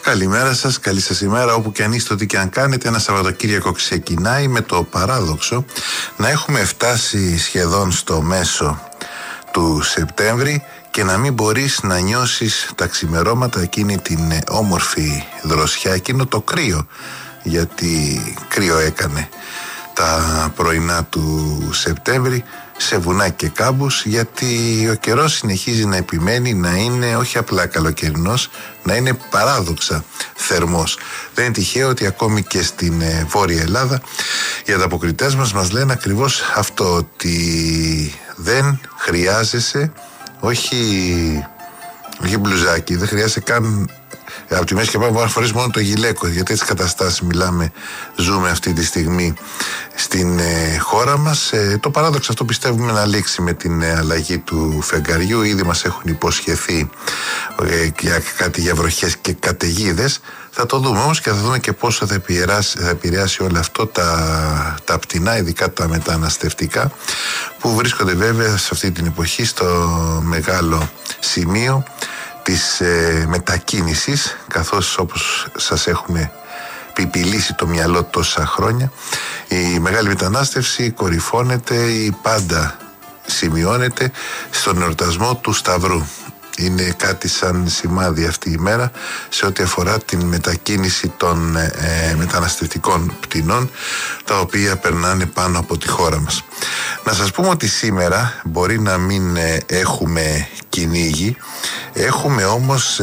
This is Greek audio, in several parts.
Καλημέρα σας, καλή σας ημέρα όπου και αν είστε, ό,τι και αν κάνετε. Ένα Σαββατοκύριακο ξεκινάει με το παράδοξο να έχουμε φτάσει σχεδόν στο μέσο του Σεπτέμβρη και να μην μπορείς να νιώσεις τα ξημερώματα, εκείνη την όμορφη δροσιά, εκείνο το κρύο, γιατί κρύο έκανε τα πρωινά του Σεπτέμβρη σε βουνά και κάμπους, γιατί ο καιρός συνεχίζει να επιμένει να είναι όχι απλά καλοκαιρινός, να είναι παράδοξα θερμός. Δεν είναι τυχαίο ότι ακόμη και στην Βόρεια Ελλάδα οι ανταποκριτές μας λένε ακριβώς αυτό, ότι δεν χρειάζεσαι όχι μπλουζάκι, δεν χρειάζεσαι καν από τη μέση και πάνω να φορείς μόνο το γυλαίκο, γιατί έτσι καταστάσεις ζούμε αυτή τη στιγμή στην χώρα μας. Το παράδοξο αυτό πιστεύουμε να λήξει με την αλλαγή του φεγγαριού. Ήδη μας έχουν υποσχεθεί κάτι για βροχές και καταιγίδες. Θα το δούμε όμως και θα δούμε και πόσο θα επηρεάσει όλο αυτό τα πτηνά, ειδικά τα μεταναστευτικά, που βρίσκονται βέβαια σε αυτή την εποχή στο μεγάλο σημείο της μετακίνησης, καθώς όπως σας έχουμε πιπιλήσει το μυαλό τόσα χρόνια, η μεγάλη μετανάστευση κορυφώνεται ή πάντα σημειώνεται στον εορτασμό του Σταυρού. Είναι κάτι σαν σημάδι αυτή η μέρα σε ό,τι αφορά την μετακίνηση των μεταναστευτικών πτηνών, τα οποία περνάνε πάνω από τη χώρα μας. Να σας πούμε ότι σήμερα μπορεί να μην έχουμε κυνήγι, έχουμε όμως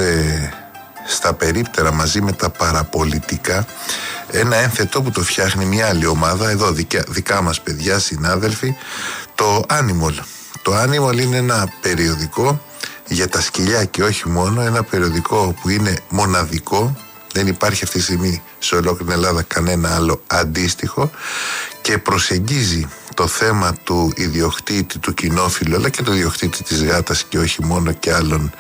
στα περίπτερα μαζί με τα παραπολιτικά ένα ένθετο που το φτιάχνει μια άλλη ομάδα, εδώ δικά μας παιδιά, συνάδελφοι, το Animal. Το Animal είναι ένα περιοδικό για τα σκυλιά και όχι μόνο, ένα περιοδικό που είναι μοναδικό, δεν υπάρχει αυτή τη στιγμή σε ολόκληρη την Ελλάδα κανένα άλλο αντίστοιχο, και προσεγγίζει το θέμα του ιδιοκτήτη, του κοινόφιλου, αλλά και του ιδιοκτήτη της γάτας και όχι μόνο, και άλλων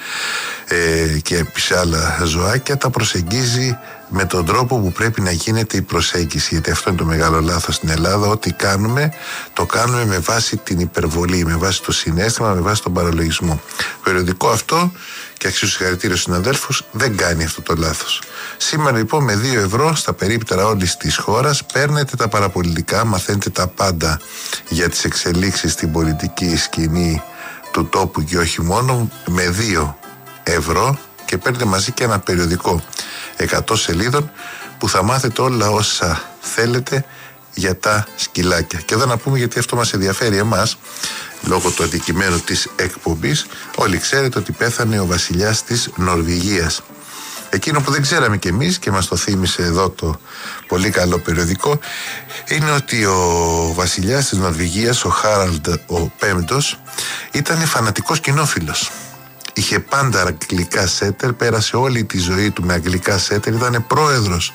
και σε άλλα ζωάκια, τα προσεγγίζει με τον τρόπο που πρέπει να γίνεται η προσέγγιση, γιατί αυτό είναι το μεγάλο λάθος στην Ελλάδα. Ό,τι κάνουμε, το κάνουμε με βάση την υπερβολή, με βάση το συναίσθημα, με βάση τον παραλογισμό. Το περιοδικό αυτό, και αξίζω συγχαρητήρια στους συναδέλφους, δεν κάνει αυτό το λάθος. Σήμερα λοιπόν με 2 ευρώ στα περίπτερα όλης της χώρας παίρνετε τα παραπολιτικά, μαθαίνετε τα πάντα για τις εξελίξεις στην πολιτική σκηνή του τόπου και όχι μόνο, με 2 ευρώ, και παίρνετε μαζί και ένα περιοδικό 100 σελίδων που θα μάθετε όλα όσα θέλετε για τα σκυλάκια. Και εδώ να πούμε, γιατί αυτό μας ενδιαφέρει εμάς λόγω του αντικειμένου της εκπομπής, όλοι ξέρετε ότι πέθανε ο βασιλιάς της Νορβηγίας. Εκείνο που δεν ξέραμε κι εμείς και μας το θύμισε εδώ το πολύ καλό περιοδικό είναι ότι ο βασιλιάς της Νορβηγίας, ο Χάραλντ ο Πέμπτος, ήταν φανατικός κοινόφιλος. Είχε πάντα αγγλικά σέτερ, πέρασε όλη τη ζωή του με αγγλικά σέτερ, ήταν πρόεδρος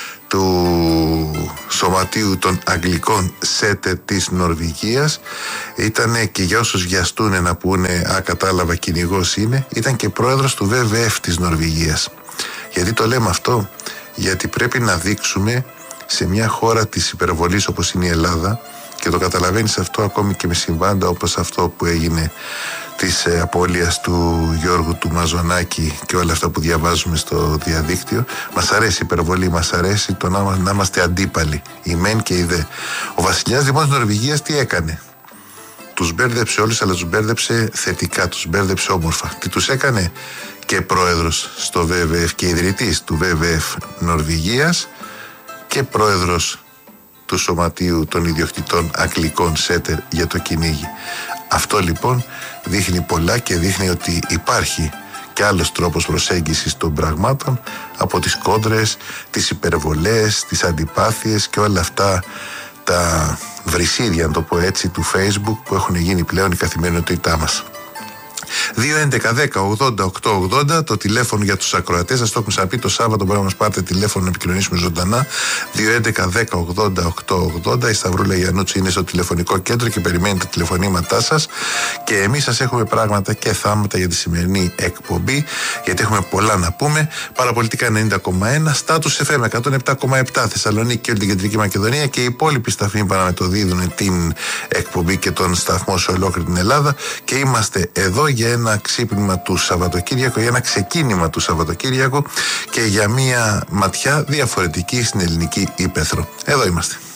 του Σωματείου των Αγγλικών Σέτερ της Νορβηγίας, ήταν και για όσους βιαστούν να πούνε κατάλαβα, κυνηγός είναι, ήταν και πρόεδρος του WWF της Νορβηγίας. Γιατί το λέμε αυτό? Γιατί πρέπει να δείξουμε σε μια χώρα της υπερβολής όπως είναι η Ελλάδα, και το καταλαβαίνεις αυτό ακόμη και με συμβάντα όπως αυτό που έγινε της απώλειας του Γιώργου του Μαζονάκη και όλα αυτά που διαβάζουμε στο διαδίκτυο. Μας αρέσει η υπερβολή, μας αρέσει το να είμαστε αντίπαλοι, η μεν και η δε. Ο βασιλιάς λοιπόν της Νορβηγίας τι έκανε? Τους μπέρδεψε όλους, αλλά τους μπέρδεψε θετικά, τους μπέρδεψε όμορφα. Τι τους έκανε? Και πρόεδρος στο WWF και ιδρυτής του WWF Νορβηγίας και πρόεδρος του Σωματείου των Ιδιοκτητών Αγγλικών Σέτερ για το κυνήγι. Αυτό λοιπόν δείχνει πολλά και δείχνει ότι υπάρχει και άλλος τρόπος προσέγγισης των πραγμάτων από τις κόντρες, τις υπερβολές, τις αντιπάθειες και όλα αυτά τα βρυσίδια, να το πω έτσι, του Facebook που έχουν γίνει πλέον η καθημερινότητά μας. 2-11-10-80-8-80 το τηλέφωνο για τους ακροατές. Σας το έχουμε ξαναπεί, το Σάββατο μπορείτε να μας πάρετε τηλέφωνο να επικοινωνήσουμε ζωντανά. 2-11-10-80-8-80. Η Σταυρούλα Γιαννούτσι είναι στο τηλεφωνικό κέντρο και περιμένει τα τηλεφωνήματά σας. Και εμείς σας έχουμε πράγματα και θάματα για τη σημερινή εκπομπή, γιατί έχουμε πολλά να πούμε. Παραπολιτικά 90,1, Status FM 107,7 Θεσσαλονίκη και όλη την Κεντρική Μακεδονία, και οι υπόλοιποι σταθμοί παραμετωδίδουν την εκπομπή και τον σταθμό σε ολόκληρη την Ελλάδα. Και είμαστε εδώ για ένα ξύπνημα του Σαββατοκύριακου, για ένα ξεκίνημα του Σαββατοκύριακου, και και για μια ματιά διαφορετική στην ελληνική ύπαιθρο. Εδώ είμαστε.